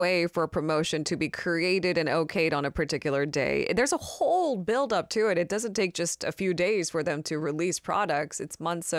way for a promotion to be created and okayed on a particular day. There's a whole build up to it. It doesn't take just a few days for them to release products. It's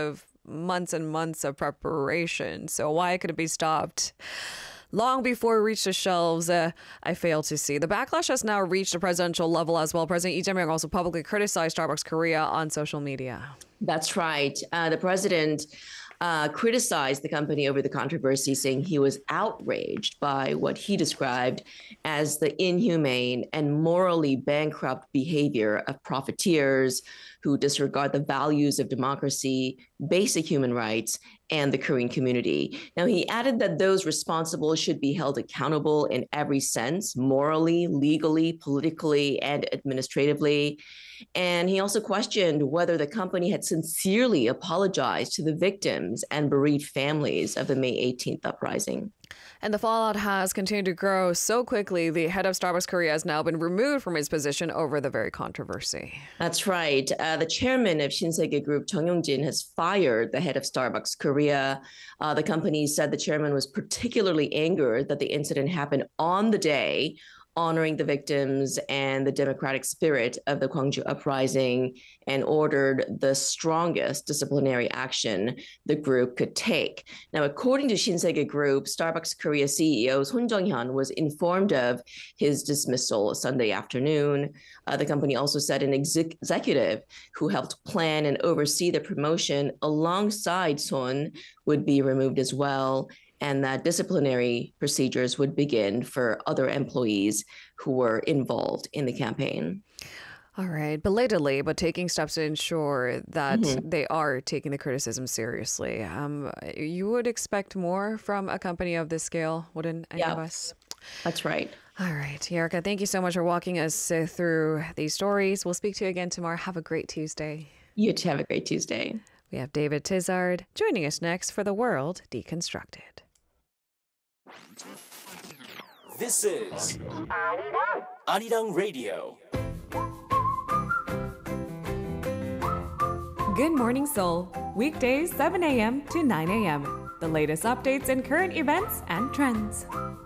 months and months of preparation. So why could it be stopped long before it reached the shelves? I fail to see. The backlash has now reached a presidential level as well. President Lee Jae-myung also publicly criticized Starbucks Korea on social media. That's right. The president criticized the company over the controversy, saying he was outraged by what he described as the inhumane and morally bankrupt behavior of profiteers who disregard the values of democracy, basic human rights, and the Korean community. Now, he added that those responsible should be held accountable in every sense, morally, legally, politically, and administratively. And he also questioned whether the company had sincerely apologized to the victims and bereaved families of the May 18th uprising. And the fallout has continued to grow so quickly. The head of Starbucks Korea has now been removed from his position over the very controversy. That's right. The chairman of Shinsegae Group, Chung Yong-jin, has fired the head of Starbucks Korea. The company said the chairman was particularly angered that the incident happened on the day honoring the victims and the democratic spirit of the Gwangju uprising, and ordered the strongest disciplinary action the group could take. Now, according to Shinsegae Group, Starbucks Korea CEO Son Jung-hyun was informed of his dismissal Sunday afternoon. The company also said an executive who helped plan and oversee the promotion alongside Son would be removed as well, and that disciplinary procedures would begin for other employees who were involved in the campaign. All right, belatedly, but taking steps to ensure that they are taking the criticism seriously. You would expect more from a company of this scale, wouldn't any of us? That's right. All right, Erica, thank you so much for walking us through these stories. We'll speak to you again tomorrow. Have a great Tuesday. You too, have a great Tuesday. We have David Tizard joining us next for The World Deconstructed. This is Arirang Radio. Good Morning Seoul, weekdays 7 a.m. to 9 a.m. The latest updates and current events and trends.